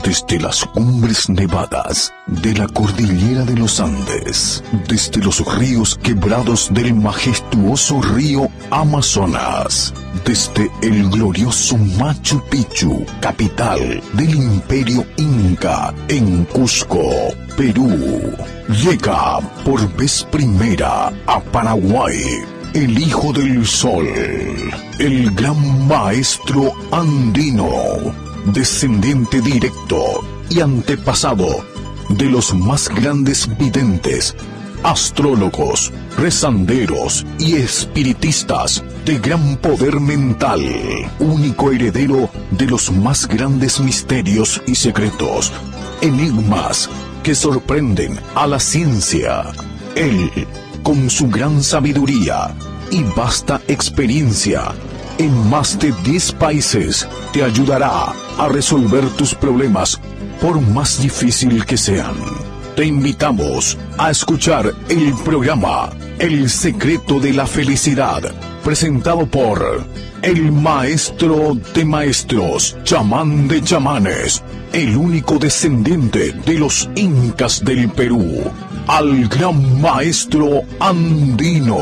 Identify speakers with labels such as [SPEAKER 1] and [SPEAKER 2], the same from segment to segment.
[SPEAKER 1] Desde las cumbres nevadas de la cordillera de los Andes, desde los ríos quebrados del majestuoso río Amazonas, desde el glorioso Machu Picchu, capital del Imperio Inca, en Cusco, Perú, llega por vez primera a Paraguay el Hijo del Sol, el gran maestro andino, descendiente directo y antepasado de los más grandes videntes, astrólogos, rezanderos y espiritistas de gran poder mental, único heredero de los más grandes misterios y secretos, enigmas que sorprenden a la ciencia. Él, con su gran sabiduría y vasta experiencia en más de 10 países, te ayudará a resolver tus problemas, por más difícil que sean. Te invitamos a escuchar el programa El Secreto de la Felicidad, presentado por el maestro de maestros, chamán de chamanes, el único descendiente de los incas del Perú, al gran maestro andino.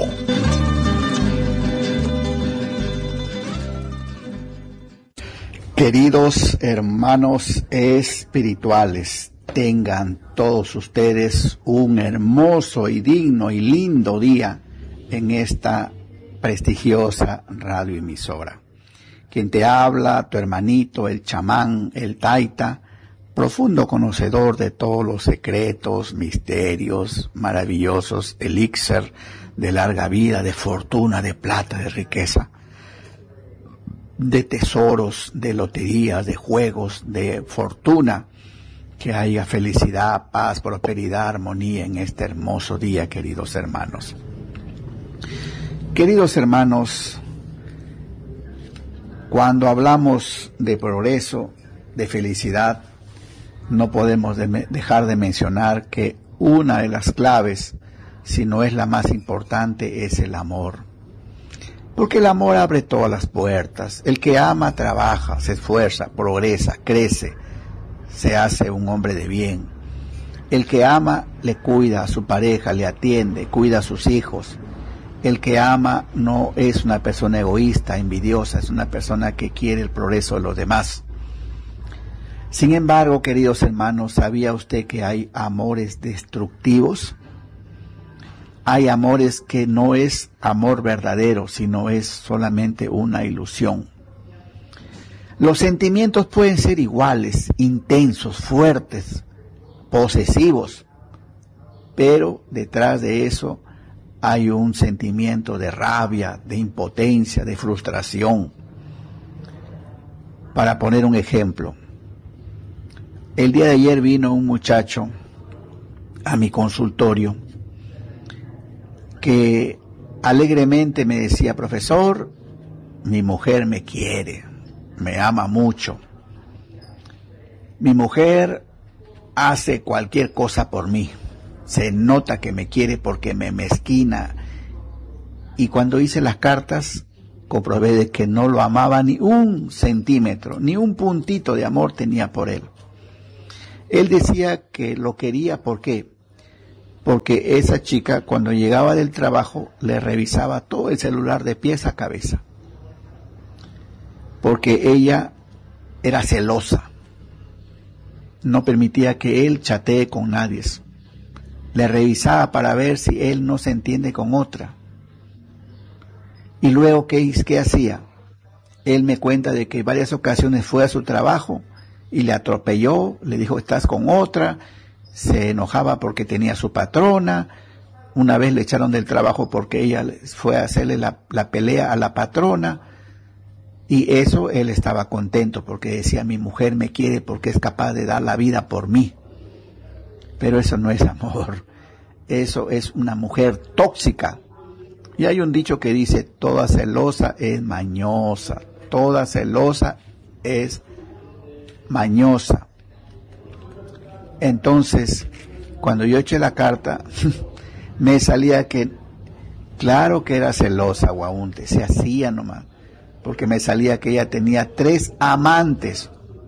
[SPEAKER 2] Queridos hermanos espirituales, tengan todos ustedes un hermoso y digno y lindo día en esta prestigiosa radioemisora. Quien te habla, tu hermanito, el chamán, el taita, profundo conocedor de todos los secretos, misterios, maravillosos, elixir de larga vida, de fortuna, de plata, de riqueza, de tesoros, de loterías, de juegos, de fortuna, que haya felicidad, paz, prosperidad, armonía en este hermoso día, queridos hermanos. Queridos hermanos, cuando hablamos de progreso, de felicidad, no podemos dejar de mencionar que una de las claves, si no es la más importante, es el amor. Porque el amor abre todas las puertas. El que ama trabaja, se esfuerza, progresa, crece, se hace un hombre de bien. El que ama le cuida a su pareja, le atiende, cuida a sus hijos. El que ama no es una persona egoísta, envidiosa, es una persona que quiere el progreso de los demás. Sin embargo, queridos hermanos, ¿sabía usted que hay amores destructivos? Hay amores que no es amor verdadero, sino es solamente una ilusión. Los sentimientos pueden ser iguales, intensos, fuertes, posesivos, pero detrás de eso hay un sentimiento de rabia, de impotencia, de frustración. Para poner un ejemplo, el día de ayer vino un muchacho a mi consultorio que alegremente me decía: profesor, mi mujer me quiere, me ama mucho. Mi mujer hace cualquier cosa por mí. Se nota que me quiere porque me mezquina. Y cuando hice las cartas, comprobé de que no lo amaba ni un centímetro, ni un puntito de amor tenía por él. Él decía que lo quería, ¿por qué? Porque esa chica, cuando llegaba del trabajo, le revisaba todo el celular de pies a cabeza. Porque ella era celosa. No permitía que él chatee con nadie. Le revisaba para ver si él no se entiende con otra. Y luego, ¿qué hacía? Él me cuenta de que en varias ocasiones fue a su trabajo y le atropelló, le dijo: estás con otra. Se enojaba porque tenía a su patrona. Una vez le echaron del trabajo porque ella fue a hacerle la pelea a la patrona. Y eso él estaba contento porque decía: mi mujer me quiere porque es capaz de dar la vida por mí. Pero eso no es amor. Eso es una mujer tóxica. Y hay un dicho que dice: toda celosa es mañosa. Toda celosa es mañosa. Entonces, cuando yo eché la carta, me salía que, claro que era celosa, Guaunte, se hacía nomás, porque me salía que ella tenía 3 amantes,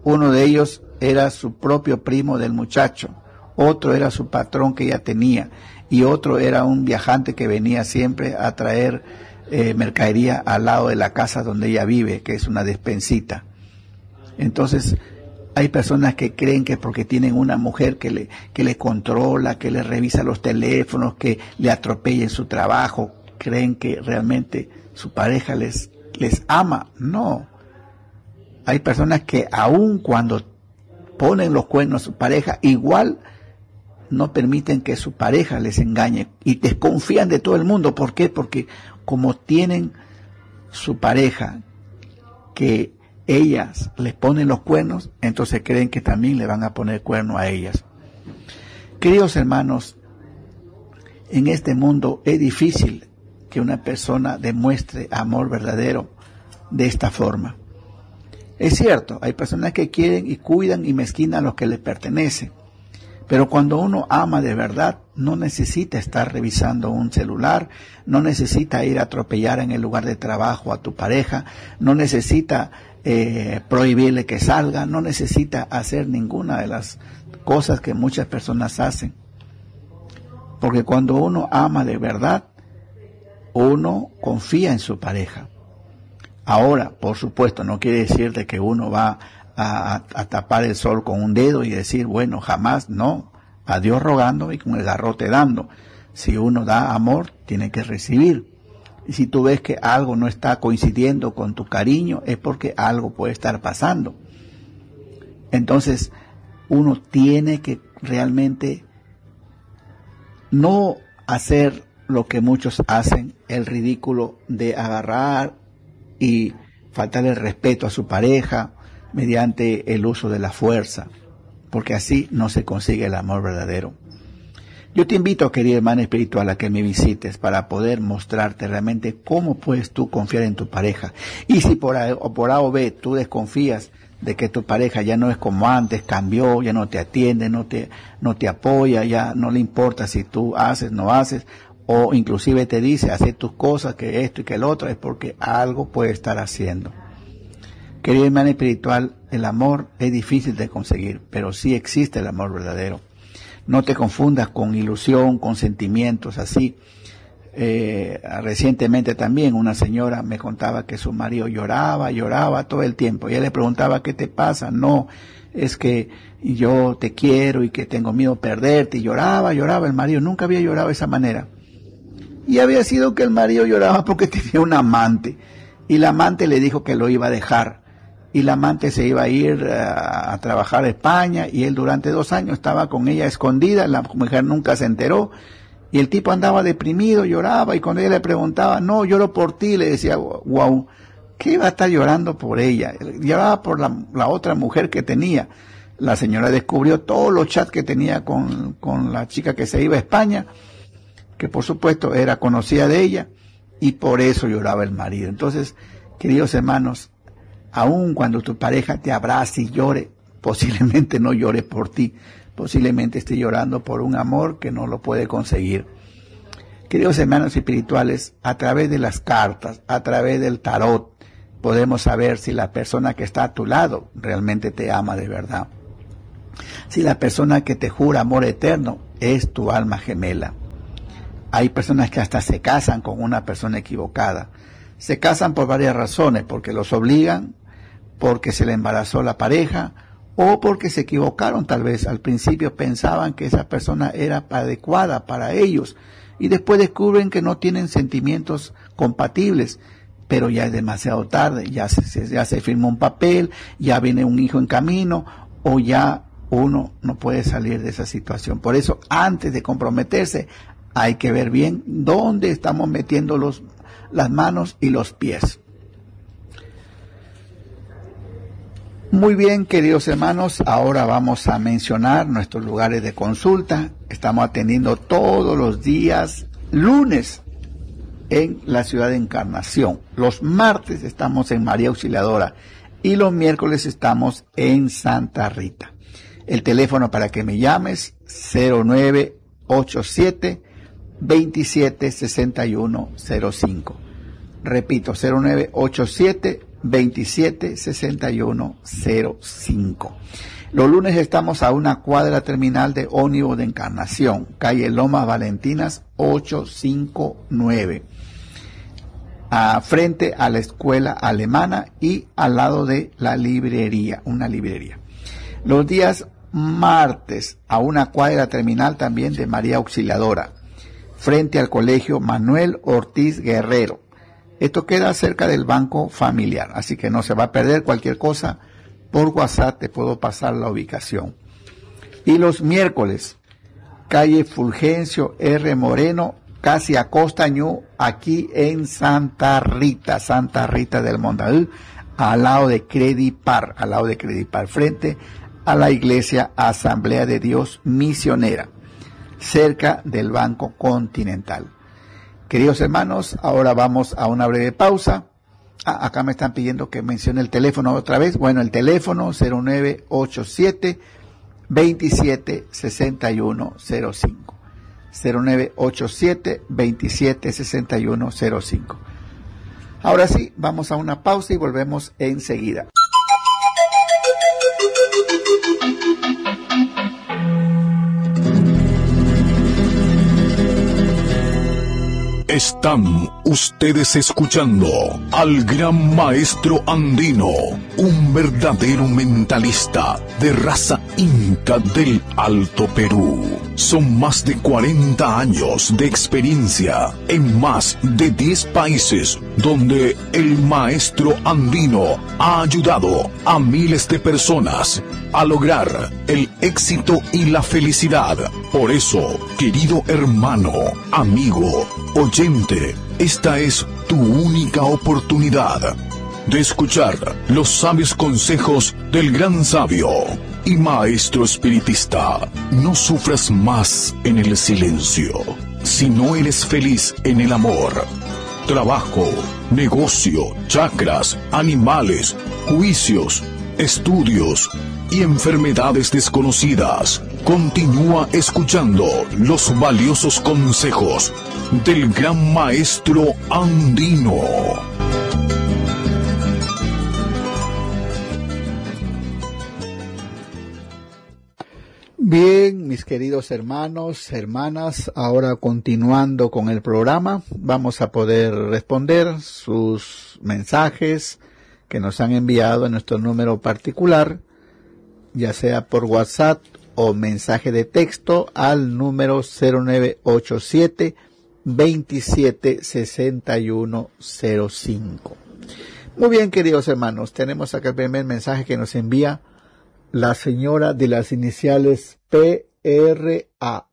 [SPEAKER 2] Uno de ellos era su propio primo del muchacho, otro era su patrón que ella tenía, y otro era un viajante que venía siempre a traer mercadería al lado de la casa donde ella vive, que es una despensita. Entonces, hay personas que creen que porque tienen una mujer que le controla, que le revisa los teléfonos, que le atropella en su trabajo, creen que realmente su pareja les ama. No. Hay personas que aun cuando ponen los cuernos a su pareja, igual no permiten que su pareja les engañe y desconfían de todo el mundo. ¿Por qué? Porque como tienen su pareja que ellas les ponen los cuernos, entonces creen que también le van a poner cuerno a ellas. Queridos hermanos, en este mundo es difícil que una persona demuestre amor verdadero de esta forma. Es cierto, hay personas que quieren y cuidan y mezquinan lo que les pertenece, pero cuando uno ama de verdad, no necesita estar revisando un celular, no necesita ir a atropellar en el lugar de trabajo a tu pareja, no necesita prohibirle que salga, no necesita hacer ninguna de las cosas que muchas personas hacen. Porque cuando uno ama de verdad, uno confía en su pareja. Ahora, por supuesto, no quiere decir de que uno va a tapar el sol con un dedo y decir, bueno, jamás, no, a Dios rogando y con el garrote dando. Si uno da amor, tiene que recibir. Y si tú ves que algo no está coincidiendo con tu cariño, es porque algo puede estar pasando. Entonces, uno tiene que realmente no hacer lo que muchos hacen, el ridículo de agarrar y faltarle el respeto a su pareja mediante el uso de la fuerza, porque así no se consigue el amor verdadero. Yo te invito, querida hermana espiritual, a que me visites para poder mostrarte realmente cómo puedes tú confiar en tu pareja. Y si por A o B tú desconfías de que tu pareja ya no es como antes, cambió, ya no te atiende, no te apoya, ya no le importa si tú haces, no haces, o inclusive te dice, haz tus cosas, que esto y que el otro, es porque algo puede estar haciendo. Querida hermana espiritual, el amor es difícil de conseguir, pero sí existe el amor verdadero. No te confundas con ilusión, con sentimientos así. Recientemente también una señora me contaba que su marido lloraba todo el tiempo. Y ella le preguntaba, ¿qué te pasa? No, es que yo te quiero y que tengo miedo a perderte. Y lloraba el marido. Nunca había llorado de esa manera. Y había sido que el marido lloraba porque tenía un amante. Y la amante le dijo que lo iba a dejar. Y la amante se iba a ir a trabajar a España y él durante 2 años estaba con ella escondida, la mujer nunca se enteró y el tipo andaba deprimido, lloraba y cuando ella le preguntaba, no, lloro por ti, le decía, wow, ¿qué iba a estar llorando por ella? Lloraba por la otra mujer que tenía. La señora descubrió todos los chats que tenía con la chica que se iba a España, que por supuesto era conocida de ella y por eso lloraba el marido. Entonces, queridos hermanos, aun cuando tu pareja te abrace y llore, posiblemente no llore por ti, posiblemente esté llorando por un amor que no lo puede conseguir. Queridos hermanos espirituales, a través de las cartas, a través del tarot, podemos saber si la persona que está a tu lado realmente te ama de verdad. Si la persona que te jura amor eterno es tu alma gemela. Hay personas que hasta se casan con una persona equivocada. Se casan por varias razones, porque los obligan, porque se le embarazó la pareja, o porque se equivocaron tal vez. Al principio pensaban que esa persona era adecuada para ellos, y después descubren que no tienen sentimientos compatibles, pero ya es demasiado tarde, ya se firmó un papel, ya viene un hijo en camino, o ya uno no puede salir de esa situación. Por eso, antes de comprometerse, hay que ver bien dónde estamos metiendo las manos y los pies. Muy bien, queridos hermanos, ahora vamos a mencionar nuestros lugares de consulta. Estamos atendiendo todos los días lunes en la ciudad de Encarnación. Los martes estamos en María Auxiliadora y los miércoles estamos en Santa Rita. El teléfono para que me llames 0987 276105. Repito, 0987 276105. Los lunes estamos a una cuadra terminal de ómnibus de Encarnación, calle Lomas Valentinas 859, frente a la escuela alemana y al lado de la librería, una librería. Los días martes a una cuadra terminal también de María Auxiliadora, frente al colegio Manuel Ortiz Guerrero. Esto queda cerca del Banco Familiar, así que no se va a perder. Cualquier cosa por WhatsApp te puedo pasar la ubicación. Y los miércoles, calle Fulgencio R. Moreno, casi a Costañú, aquí en Santa Rita del Mondaú, al lado de Credipar, frente a la iglesia Asamblea de Dios Misionera, cerca del Banco Continental. Queridos hermanos, ahora vamos a una breve pausa. Acá me están pidiendo que mencione el teléfono otra vez. Bueno, el teléfono 0987-276105. 0987-276105. Ahora sí, vamos a una pausa y volvemos enseguida.
[SPEAKER 1] Están ustedes escuchando al gran maestro andino, un verdadero mentalista de raza inca del Alto Perú. Son más de 40 años de experiencia en más de 10 países donde el maestro andino ha ayudado a miles de personas a lograr el éxito y la felicidad. Por eso, querido hermano, amigo, oyente, esta es tu única oportunidad de escuchar los sabios consejos del gran sabio y maestro espiritista. No sufras más en el silencio, si no eres feliz en el amor, trabajo, negocio, chakras, animales, juicios, estudios y enfermedades desconocidas. Continúa escuchando los valiosos consejos del gran maestro andino.
[SPEAKER 2] Bien, mis queridos hermanos, hermanas, ahora continuando con el programa, vamos a poder responder sus mensajes que nos han enviado en nuestro número particular, ya sea por WhatsApp o mensaje de texto al número 0987-276105. Muy bien, queridos hermanos, tenemos acá el primer mensaje que nos envía la señora de las iniciales PRA.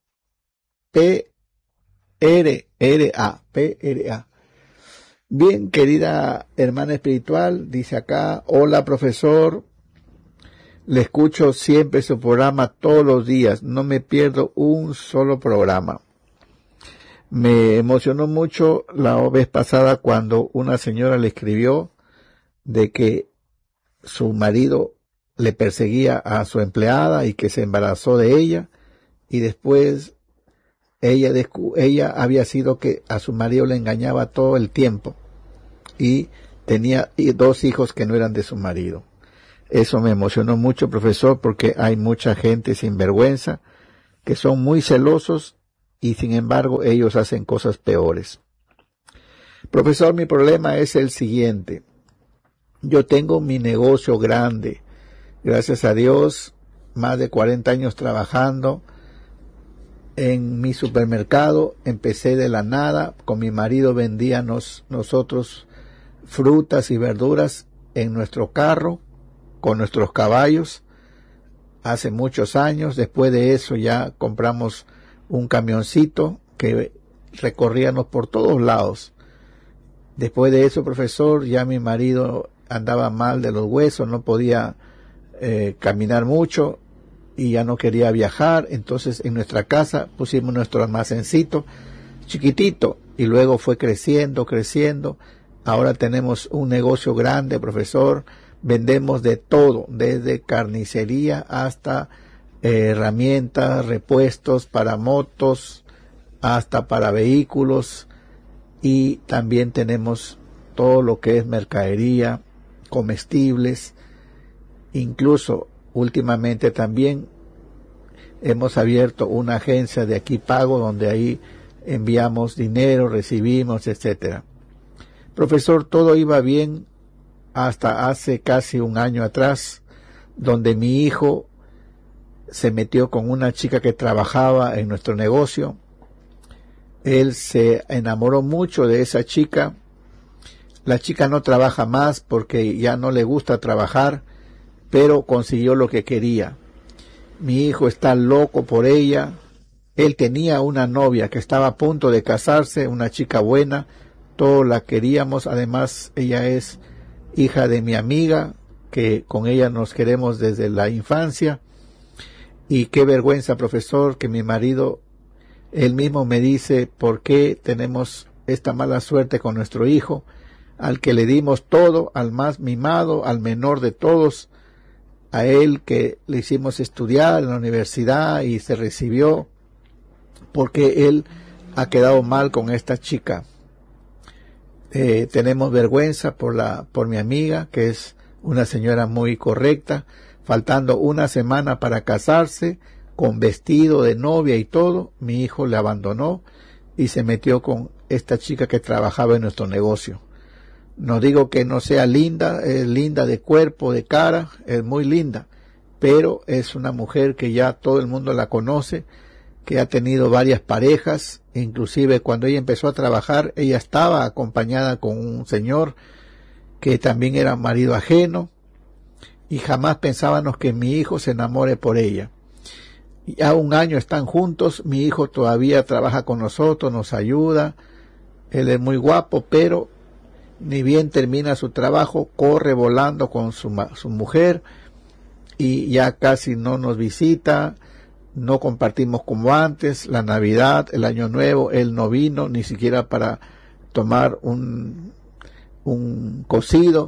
[SPEAKER 2] PRA. Bien, querida hermana espiritual, dice acá: hola profesor, le escucho siempre su programa todos los días, no me pierdo un solo programa. Me emocionó mucho la vez pasada cuando una señora le escribió de que su marido le perseguía a su empleada y que se embarazó de ella, y después ella había sido que a su marido le engañaba todo el tiempo y tenía 2 hijos que no eran de su marido. Eso me emocionó mucho, profesor, porque hay mucha gente sinvergüenza que son muy celosos y sin embargo ellos hacen cosas peores. Profesor, mi problema es el siguiente. Yo tengo mi negocio grande, gracias a Dios, más de 40 años trabajando en mi supermercado. Empecé de la nada, con mi marido vendíamos nosotros frutas y verduras en nuestro carro, con nuestros caballos, hace muchos años. Después de eso ya compramos un camioncito que recorríamos por todos lados. Después de eso, profesor, ya mi marido andaba mal de los huesos, no podía caminar mucho y ya no quería viajar. Entonces en nuestra casa pusimos nuestro almacencito chiquitito y luego fue creciendo. Ahora tenemos un negocio grande, profesor. Vendemos de todo, desde carnicería hasta herramientas, repuestos para motos, hasta para vehículos, y también tenemos todo lo que es mercadería comestibles, incluso últimamente también hemos abierto una agencia de Aquí Pago donde ahí enviamos dinero, recibimos, etcétera. Profesor, todo iba bien hasta hace casi un año atrás, donde mi hijo se metió con una chica que trabajaba en nuestro negocio. Él se enamoró mucho de esa chica. La chica no trabaja más porque ya no le gusta trabajar, pero consiguió lo que quería. Mi hijo está loco por ella. Él tenía una novia que estaba a punto de casarse, una chica buena, todos la queríamos. Además, ella es hija de mi amiga, que con ella nos queremos desde la infancia. Y qué vergüenza, profesor, que mi marido, él mismo me dice, ¿por qué tenemos esta mala suerte con nuestro hijo? Al que le dimos todo, al más mimado, al menor de todos, a él que le hicimos estudiar en la universidad y se recibió, porque él ha quedado mal con esta chica. Tenemos vergüenza por mi amiga, que es una señora muy correcta, faltando una semana para casarse, con vestido de novia y todo, mi hijo le abandonó y se metió con esta chica que trabajaba en nuestro negocio. No digo que no sea linda, es linda de cuerpo, de cara, es muy linda, pero es una mujer que ya todo el mundo la conoce, que ha tenido varias parejas, inclusive cuando ella empezó a trabajar, ella estaba acompañada con un señor que también era marido ajeno, y jamás pensábamos que mi hijo se enamore por ella. Ya un año están juntos, mi hijo todavía trabaja con nosotros, nos ayuda, él es muy guapo, pero ni bien termina su trabajo, corre volando con su mujer, y ya casi no nos visita, no compartimos como antes, la Navidad, el Año Nuevo, él no vino ni siquiera para tomar un cocido.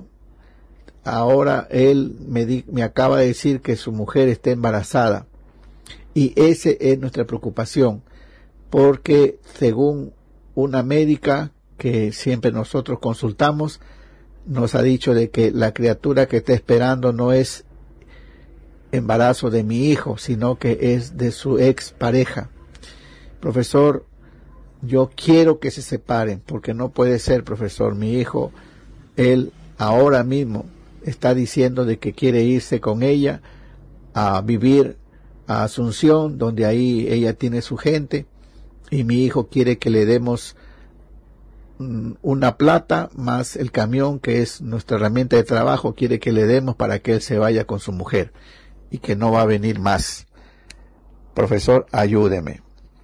[SPEAKER 2] Ahora él me acaba de decir que su mujer está embarazada, y esa es nuestra preocupación, porque según una médica que siempre nosotros consultamos, nos ha dicho de que la criatura que está esperando no es embarazo de mi hijo, sino que es de su ex pareja. Profesor, yo quiero que se separen, porque no puede ser, profesor. Mi hijo, él ahora mismo está diciendo de que quiere irse con ella a vivir a Asunción, donde ahí ella tiene su gente, y mi hijo quiere que le demos una plata más el camión, que es nuestra herramienta de trabajo, quiere que le demos para que él se vaya con su mujer y que no va a venir más. Profesor, ayúdeme.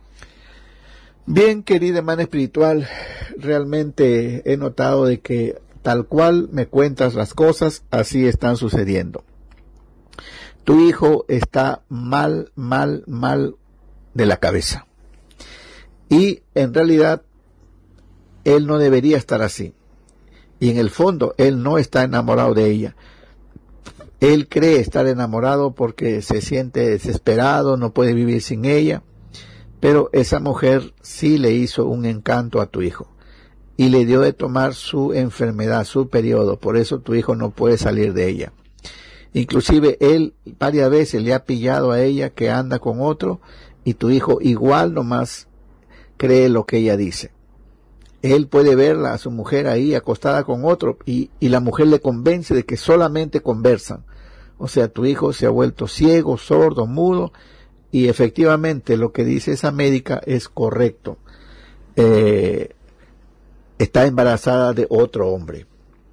[SPEAKER 2] Bien, querida hermana espiritual, realmente he notado de que tal cual me cuentas las cosas, así están sucediendo. Tu hijo está mal de la cabeza. Y en realidad, él no debería estar así. Y en el fondo, él no está enamorado de ella. Él cree estar enamorado porque se siente desesperado, no puede vivir sin ella. Pero esa mujer sí le hizo un encanto a tu hijo. Y le dio de tomar su enfermedad, su periodo. Por eso tu hijo no puede salir de ella. Inclusive él varias veces le ha pillado a ella que anda con otro. Y tu hijo igual nomás cree lo que ella dice. Él puede verla a su mujer ahí acostada con otro y la mujer le convence de que solamente conversan. O sea, tu hijo se ha vuelto ciego, sordo, mudo, y efectivamente lo que dice esa médica es correcto. Está embarazada de otro hombre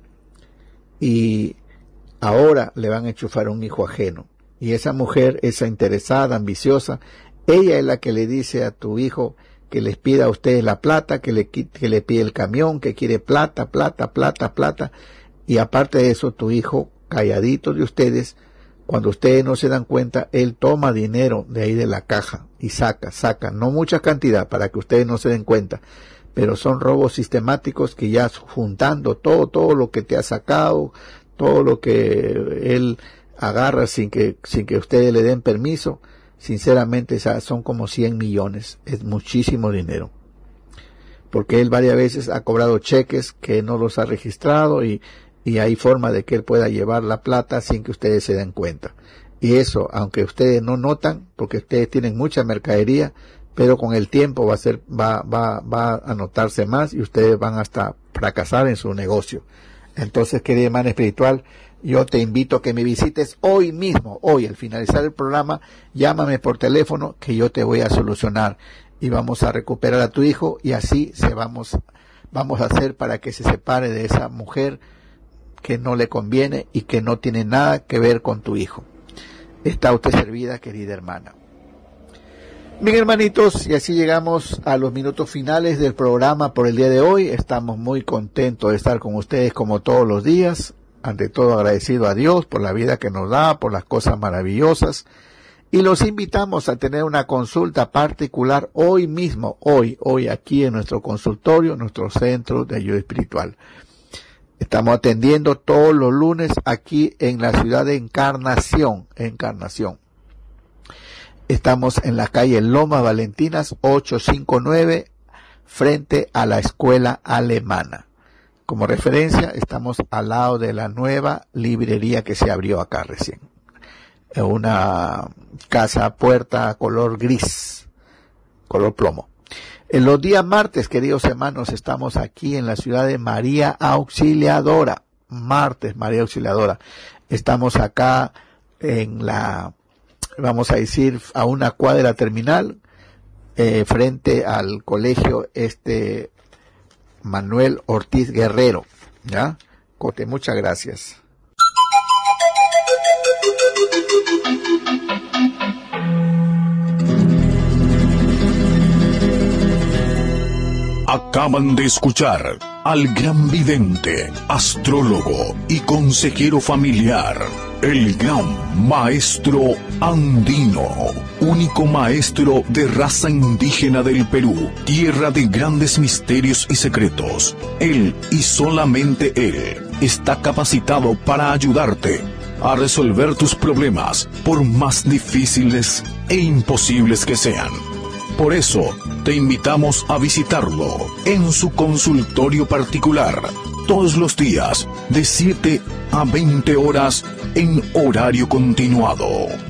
[SPEAKER 2] y ahora le van a enchufar un hijo ajeno. Y esa mujer, esa interesada, ambiciosa, ella es la que le dice a tu hijo que les pida a ustedes la plata, que le pide el camión, que quiere plata, y aparte de eso, tu hijo, calladito de ustedes, cuando ustedes no se dan cuenta, él toma dinero de ahí de la caja y saca, no mucha cantidad para que ustedes no se den cuenta, pero son robos sistemáticos que ya juntando todo lo que te ha sacado, todo lo que él agarra sin que ustedes le den permiso. Sinceramente son como 100 millones, es muchísimo dinero, porque él varias veces ha cobrado cheques que no los ha registrado y y hay forma de que él pueda llevar la plata sin que ustedes se den cuenta. Y eso, aunque ustedes no notan, porque ustedes tienen mucha mercadería, pero con el tiempo va a notarse más y ustedes van hasta fracasar en su negocio. Entonces, querida hermana espiritual, yo te invito a que me visites hoy mismo, hoy al finalizar el programa, llámame por teléfono que yo te voy a solucionar y vamos a recuperar a tu hijo y así vamos a hacer para que se separe de esa mujer que no le conviene y que no tiene nada que ver con tu hijo. Está usted servida, querida hermana. Bien, hermanitos, y así llegamos a los minutos finales del programa por el día de hoy. Estamos muy contentos de estar con ustedes como todos los días. Ante todo agradecido a Dios por la vida que nos da, por las cosas maravillosas. Y los invitamos a tener una consulta particular hoy mismo, hoy aquí en nuestro consultorio, nuestro centro de ayuda espiritual. Estamos atendiendo todos los lunes aquí en la ciudad de Encarnación. Estamos en la calle Lomas Valentinas 859 frente a la escuela alemana. Como referencia, estamos al lado de la nueva librería que se abrió acá recién. Una casa puerta color gris, color plomo. En los días martes, queridos hermanos, estamos aquí en la ciudad de María Auxiliadora. Martes, María Auxiliadora. Estamos acá en vamos a decir, a una cuadra terminal, frente al colegio Manuel Ortiz Guerrero. ¿Ya? Cote, muchas gracias.
[SPEAKER 1] Acaban de escuchar al gran vidente, astrólogo y consejero familiar, el gran maestro andino, único maestro de raza indígena del Perú, tierra de grandes misterios y secretos. Él y solamente él está capacitado para ayudarte a resolver tus problemas, por más difíciles e imposibles que sean. Por eso, te invitamos a visitarlo en su consultorio particular, todos los días, de 7 a 20 horas en horario continuado.